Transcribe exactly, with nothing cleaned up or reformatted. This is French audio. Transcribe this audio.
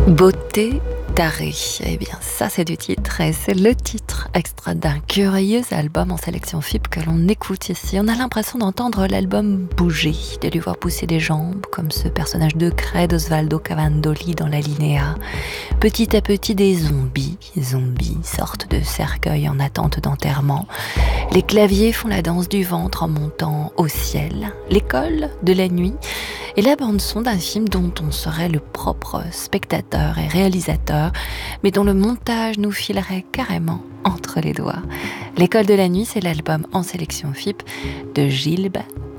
Beauté tarée. Eh bien, ça, c'est du titre. Et c'est le titre extrait d'un curieux album en sélection F I P que l'on écoute ici. On a l'impression d'entendre l'album bouger, de lui voir pousser des jambes, comme ce personnage de craie d'Osvaldo Cavandoli dans la Linéa. Petit à petit, des zombies, zombies sortent de cercueils en attente d'enterrement. Les claviers font la danse du ventre en montant au ciel. L'école de la nuit et la bande-son d'un film dont on serait le propre spectateur et réalisateur, mais dont le montage nous filerait carrément entre les doigts. L'école de la nuit, c'est l'album en sélection F I P de Gilles